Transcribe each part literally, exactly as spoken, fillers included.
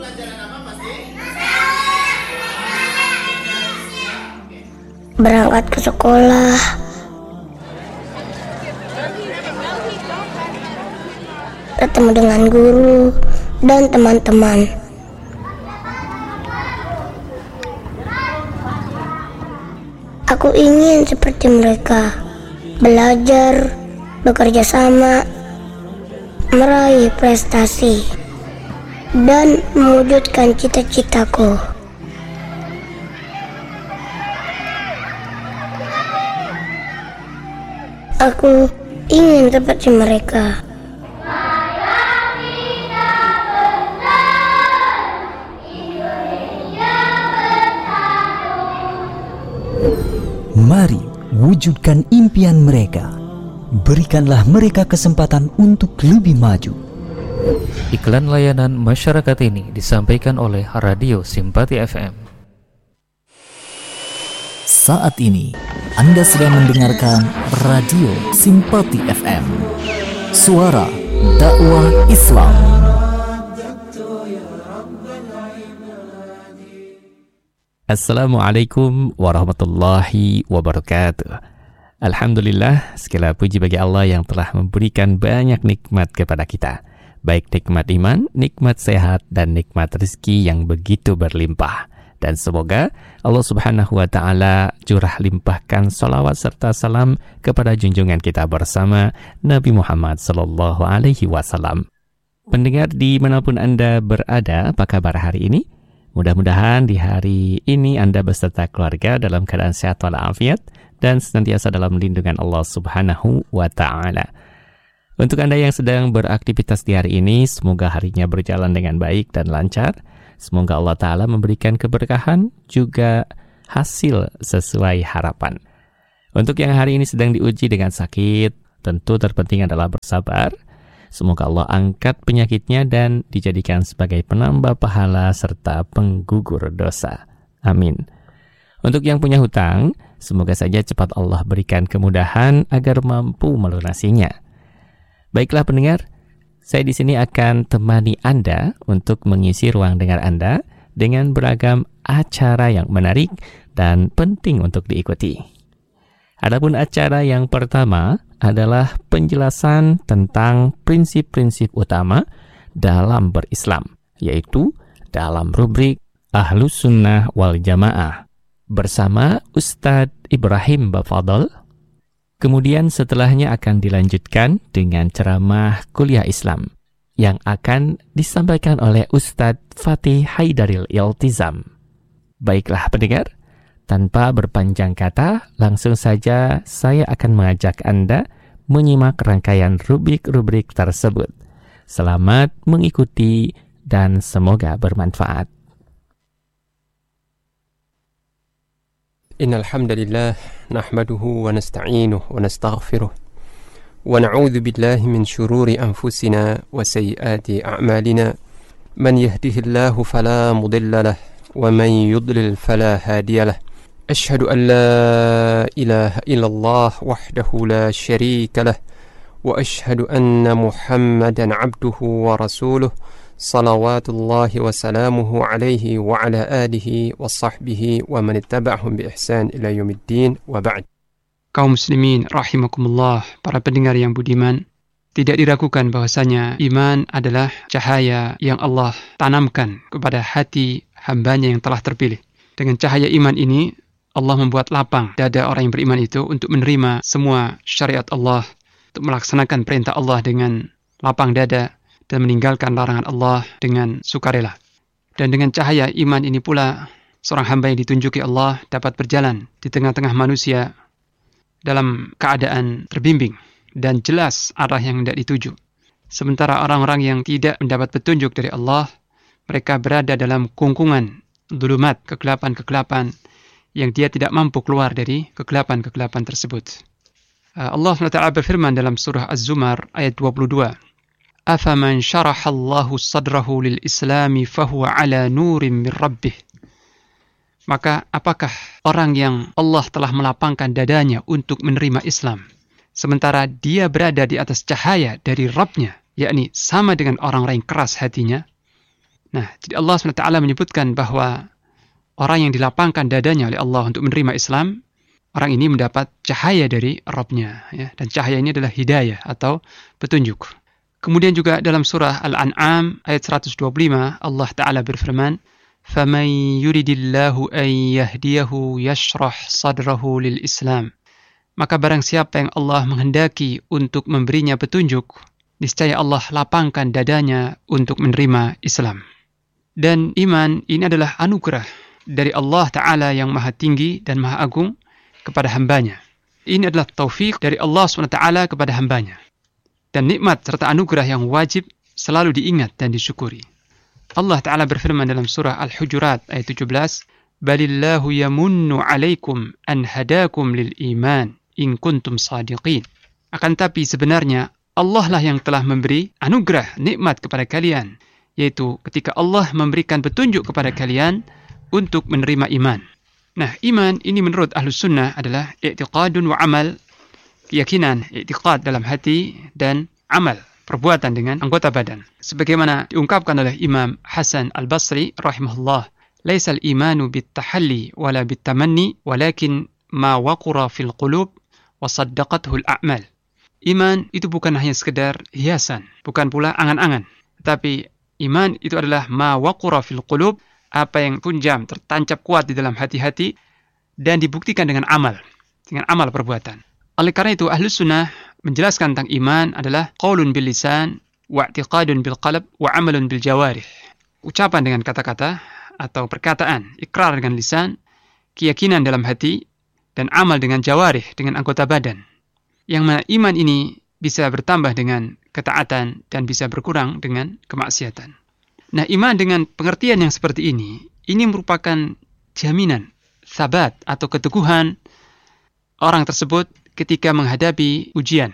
Berangkat ke sekolah. Bertemu dengan guru dan teman-teman. Aku ingin seperti mereka, belajar, bekerja sama, meraih prestasi, dan mewujudkan cita-citaku. Aku ingin seperti mereka. Mari wujudkan impian mereka. Berikanlah mereka kesempatan untuk lebih maju. Iklan layanan masyarakat ini disampaikan oleh Radio Simpati F M. Saat ini Anda sedang mendengarkan Radio Simpati F M, suara dakwah Islam. Assalamualaikum warahmatullahi wabarakatuh. Alhamdulillah, segala puji bagi Allah yang telah memberikan banyak nikmat kepada kita, baik nikmat iman, nikmat sehat, dan nikmat rezeki yang begitu berlimpah. Dan semoga Allah subhanahu wa ta'ala curah limpahkan salawat serta salam kepada junjungan kita bersama Nabi Muhammad sallallahu alaihi wasallam. Pendengar dimanapun Anda berada, apa kabar hari ini? Mudah-mudahan di hari ini Anda beserta keluarga dalam keadaan sehat walafiat dan senantiasa dalam lindungan Allah subhanahu wa ta'ala. Untuk Anda yang sedang beraktivitas di hari ini, semoga harinya berjalan dengan baik dan lancar. Semoga Allah Ta'ala memberikan keberkahan juga hasil sesuai harapan. Untuk yang hari ini sedang diuji dengan sakit, tentu terpenting adalah bersabar. Semoga Allah angkat penyakitnya dan dijadikan sebagai penambah pahala serta penggugur dosa. Amin. Untuk yang punya hutang, semoga saja cepat Allah berikan kemudahan agar mampu melunasinya. Baiklah pendengar, saya di sini akan temani Anda untuk mengisi ruang dengar Anda dengan beragam acara yang menarik dan penting untuk diikuti. Adapun acara yang pertama adalah penjelasan tentang prinsip-prinsip utama dalam berislam, yaitu dalam rubrik Ahlus Sunnah wal Jamaah bersama Ustadz Ibrahim Bafadol. Kemudian setelahnya akan dilanjutkan dengan ceramah kuliah Islam yang akan disampaikan oleh Ustadz Fatih Haidaril Iltizam. Baiklah pendengar, tanpa berpanjang kata, langsung saja saya akan mengajak Anda menyimak rangkaian rubrik-rubrik tersebut. Selamat mengikuti dan semoga bermanfaat. إن الحمد لله نحمده ونستعينه ونستغفره ونعوذ بالله من شرور أنفسنا وسيئات أعمالنا من يهده الله فلا مضل له ومن يضلل فلا هادي له أشهد أن لا إله إلا الله وحده لا شريك له وأشهد أن محمدا عبده ورسوله صلوات الله وسلامه عليه وعلى آله وصحبه ومن اتبعهم بإحسان إلى يوم الدين وبعد. Kaum muslimin rahimakumullah, para pendengar yang budiman, tidak diragukan bahwasanya iman adalah cahaya yang Allah tanamkan kepada hati hambanya yang telah terpilih. Dengan cahaya iman ini, Allah membuat lapang dada orang yang beriman itu untuk menerima semua syariat Allah, untuk melaksanakan perintah Allah dengan lapang dada, dan meninggalkan larangan Allah dengan sukarela. Dan dengan cahaya iman ini pula, seorang hamba yang ditunjuki Allah dapat berjalan di tengah-tengah manusia dalam keadaan terbimbing dan jelas arah yang hendak dituju. Sementara orang-orang yang tidak mendapat petunjuk dari Allah, mereka berada dalam kungkungan, dhulumat, kegelapan-kegelapan yang dia tidak mampu keluar dari kegelapan-kegelapan tersebut. Allah subhanahu wa taala berfirman dalam surah Az-Zumar ayat dua puluh dua, أَفَمَنْ شَرَحَ اللَّهُ صَدْرَهُ لِلْإِسْلَامِ فَهُوَ عَلَى نُورٍ مِّن رَبِّهِ. Maka apakah orang yang Allah telah melapangkan dadanya untuk menerima Islam, sementara dia berada di atas cahaya dari Rabb-nya, yakni sama dengan orang-orang yang keras hatinya? Nah, jadi Allah subhanahu wa taala menyebutkan bahwa orang yang dilapangkan dadanya oleh Allah untuk menerima Islam, orang ini mendapat cahaya dari Rabb-nya, ya. Dan cahaya ini adalah hidayah atau petunjuk. Kemudian juga dalam surah Al-An'am ayat seratus dua puluh lima, Allah Ta'ala berfirman, فَمَنْ يُرِدِ اللَّهُ أَنْ يَهْدِيَهُ يَشْرَحْ صَدْرَهُ لِلْإِسْلَامِ. Maka barang siapa yang Allah menghendaki untuk memberinya petunjuk, niscaya Allah lapangkan dadanya untuk menerima Islam. Dan iman ini adalah anugerah dari Allah Ta'ala yang maha tinggi dan maha agung kepada hambanya. Ini adalah taufik dari Allah subhanahu wa taala kepada hambanya. Dan nikmat serta anugerah yang wajib selalu diingat dan disyukuri. Allah Ta'ala berfirman dalam surah Al-Hujurat ayat tujuh belas, Balillahu yamunnu alaikum an hadakum lil iman in kuntum sadiqin. Akan tapi sebenarnya Allah lah yang telah memberi anugerah nikmat kepada kalian, yaitu ketika Allah memberikan petunjuk kepada kalian untuk menerima iman. Nah, iman ini menurut Ahlus Sunnah adalah i'tiqadun wa amal, keyakinan, i'tiqad dalam hati, dan amal, perbuatan dengan anggota badan. Sebagaimana diungkapkan oleh Imam Hasan Al-Basri rahimahullah, laisal imanu bit-tahalli wala bit-tamanni walakin ma waqura fil qulub wa saddaqathu al-a'mal. Iman itu bukan hanya sekedar hiasan, bukan pula angan-angan, tapi iman itu adalah ma waqura fil qulub, apa yang punjam, tertancap kuat di dalam hati-hati dan dibuktikan dengan amal, dengan amal perbuatan. Oleh karena itu Ahlus Sunnah menjelaskan tentang iman adalah qaulun bil lisan wa i'tiqadun bil qalb wa amalun bil jawarih. Ucapan dengan kata-kata atau perkataan, ikrar dengan lisan, keyakinan dalam hati, dan amal dengan jawarih, dengan anggota badan. Yang mana iman ini bisa bertambah dengan ketaatan dan bisa berkurang dengan kemaksiatan. Nah, iman dengan pengertian yang seperti ini, ini merupakan jaminan, sabat atau keteguhan orang tersebut ketika menghadapi ujian.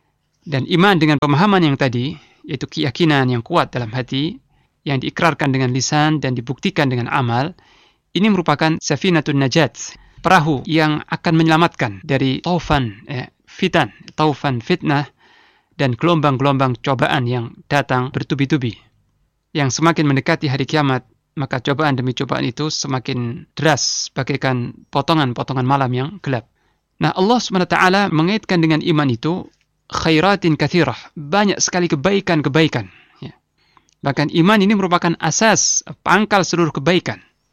Dan iman dengan pemahaman yang tadi, yaitu keyakinan yang kuat dalam hati, yang diikrarkan dengan lisan dan dibuktikan dengan amal, ini merupakan safinatun najat, perahu yang akan menyelamatkan dari taufan eh, fitan, taufan fitnah, dan gelombang-gelombang cobaan yang datang bertubi-tubi. Yang semakin mendekati hari kiamat, maka cobaan demi cobaan itu semakin deras, bagaikan potongan-potongan malam yang gelap. Nah, Allah subhanahu wa taala mengaitkan dengan iman itu khairatin kathirah, banyak sekali kebaikan-kebaikan. Ya. Bahkan iman ini merupakan asas, pangkal seluruh kebaikan.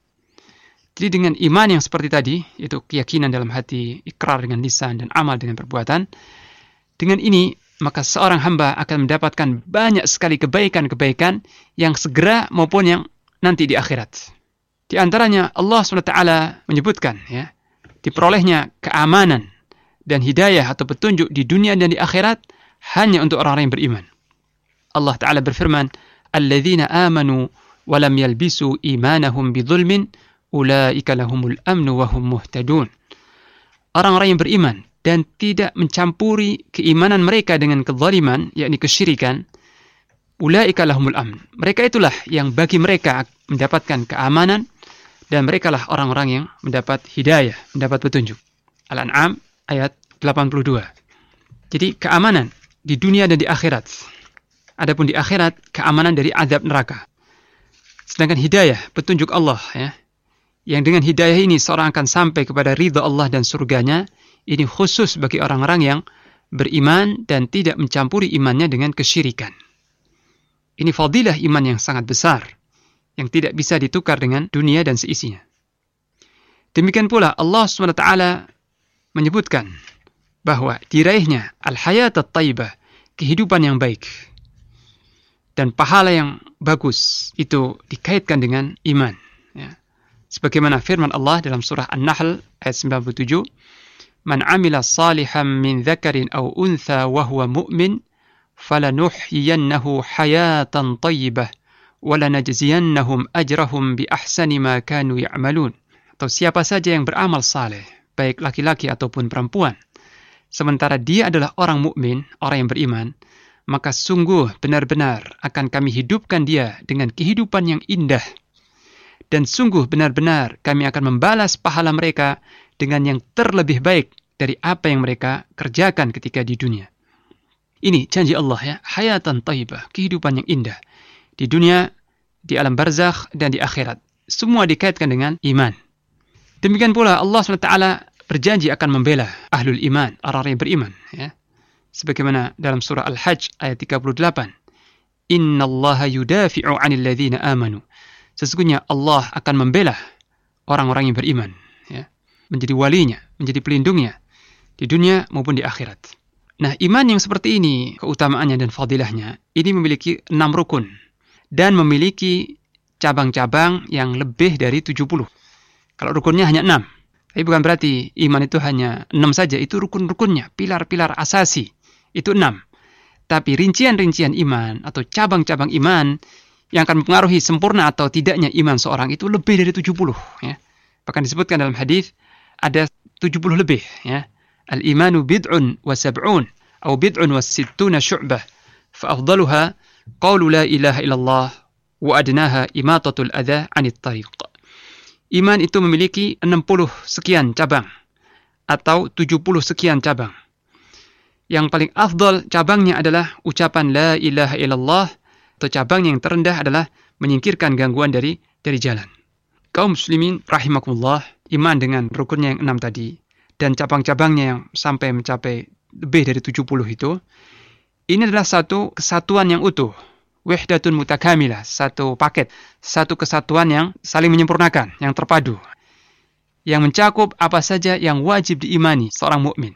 Jadi dengan iman yang seperti tadi, yaitu keyakinan dalam hati, ikrar dengan lisan, dan amal dengan perbuatan, dengan ini maka seorang hamba akan mendapatkan banyak sekali kebaikan-kebaikan yang segera maupun yang nanti di akhirat. Di antaranya Allah subhanahu wa taala menyebutkan, ya, diperolehnya keamanan dan hidayah atau petunjuk di dunia dan di akhirat hanya untuk orang-orang yang beriman. Allah Ta'ala berfirman, Alladzina amanu wa lam yalbisu imanahum bidzulmin ulaika lahumul amnu wa hum muhtadun. Orang-orang yang beriman dan tidak mencampuri keimanan mereka dengan kezaliman, yakni kesyirikan, ulaika lahumul amn. Mereka itulah yang bagi mereka mendapatkan keamanan, dan merekalah orang-orang yang mendapat hidayah, mendapat petunjuk. Al-An'am ayat delapan puluh dua. Jadi keamanan di dunia dan di akhirat. Adapun di akhirat, keamanan dari azab neraka. Sedangkan hidayah, petunjuk Allah, ya, yang dengan hidayah ini seorang akan sampai kepada ridha Allah dan surganya, ini khusus bagi orang-orang yang beriman dan tidak mencampuri imannya dengan kesyirikan. Ini fadilah iman yang sangat besar, yang tidak bisa ditukar dengan dunia dan seisinya. Demikian pula Allah subhanahu wa taala menyebutkan bahwa diraihnya al-hayat at-taibah, kehidupan yang baik, dan pahala yang bagus, itu dikaitkan dengan iman. Ya. Sebagaimana firman Allah dalam surah An-Nahl ayat sembilan puluh tujuh, Man amila salihan min dzakarin aw untha wa huwa mu'min falanuhyiyannahu hayatan thayyibah wa lanajziyannahum ajrahum bi ahsani ma kanu ya'malun. Atau siapa saja yang beramal saleh, baik laki-laki ataupun perempuan, sementara dia adalah orang mukmin, orang yang beriman, maka sungguh benar-benar akan kami hidupkan dia dengan kehidupan yang indah, dan sungguh benar-benar kami akan membalas pahala mereka dengan yang terlebih baik dari apa yang mereka kerjakan ketika di dunia. Ini janji Allah, ya, hayatan thayyibah, kehidupan yang indah di dunia di alam barzakh dan di akhirat. Semua dikaitkan dengan iman. Demikian pula Allah subhanahu wa taala berjanji akan membela ahlul iman, orang-orang yang beriman. Ya. Sebagaimana dalam surah Al-Hajj ayat tiga puluh delapan. Inna allaha yudafi'u 'anil ladzina amanu. Sesungguhnya Allah akan membela orang-orang yang beriman. Ya. Menjadi walinya, menjadi pelindungnya di dunia maupun di akhirat. Nah, iman yang seperti ini, keutamaannya dan fadilahnya, ini memiliki enam rukun dan memiliki cabang-cabang yang lebih dari tujuh puluh. Kalau rukunnya hanya enam, tapi bukan berarti iman itu hanya enam saja, itu rukun-rukunnya, pilar-pilar asasi, itu enam. Tapi rincian-rincian iman atau cabang-cabang iman yang akan mempengaruhi sempurna atau tidaknya iman seorang itu lebih dari tujuh puluh. Ya. Bahkan disebutkan dalam hadis ada tujuh puluh lebih. Ya. Al-imanu bid'un wa sab'un atau bid'un wa sittuna syu'bah fa'afdaluha qawlu la ilaha illallah wa adnaha imatatul adha 'anit tariq. Iman itu memiliki enam puluh sekian cabang atau tujuh puluh sekian cabang. Yang paling afdal cabangnya adalah ucapan la ilaha illallah, atau cabang yang terendah adalah menyingkirkan gangguan dari dari jalan. Kaum muslimin rahimakumullah, iman dengan rukunnya yang enam tadi dan cabang-cabangnya yang sampai mencapai lebih dari tujuh puluh itu, ini adalah satu kesatuan yang utuh. Wahdatun mutakamilah, satu paket, satu kesatuan yang saling menyempurnakan, yang terpadu, yang mencakup apa saja yang wajib diimani seorang mukmin.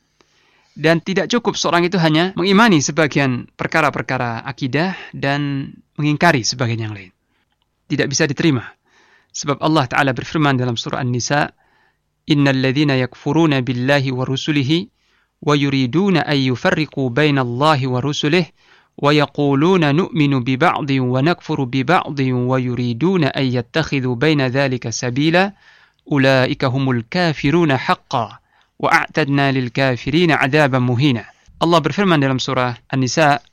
Dan tidak cukup seorang itu hanya mengimani sebagian perkara-perkara akidah dan mengingkari sebagian yang lain. Tidak bisa diterima. Sebab Allah Ta'ala berfirman dalam surah An-Nisa, Innal ladzina yakfuruna billahi wa rusulihi wa yuriduna an yufarriqu baina Allahi wa rusulihi wa yaquluna nu'minu bi ba'dhin wa nakfuru bi ba'dhin wa yuriduna an yattakhidhu baina dhalika sabila ulaika humul kafiruna haqqan wa a'tadna lil kafirina 'adzaban muhina. Allah berfirman dalam surah An-Nisa